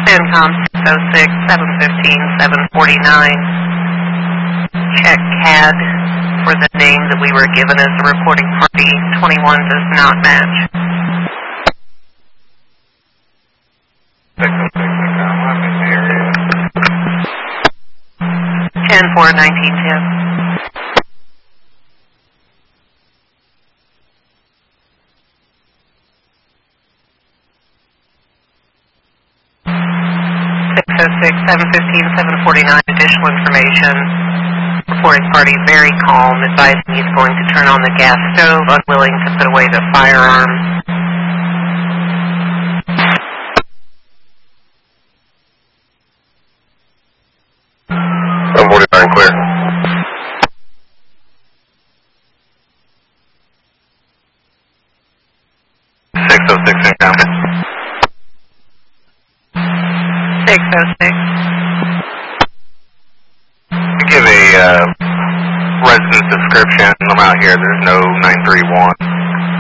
CENTCOM 606, 715, 749. Check CAD for the name that we were given as the reporting party. 21 does not match. 606, I'm in the area. 10-4, 1910. 606, 715, 749, additional information. Reporting party very calm, advising he's going to turn on the gas stove, unwilling to put away the firearm. I'm 49 clear. Incoming. 606. Give a residence description. I'm out here. There's no 931.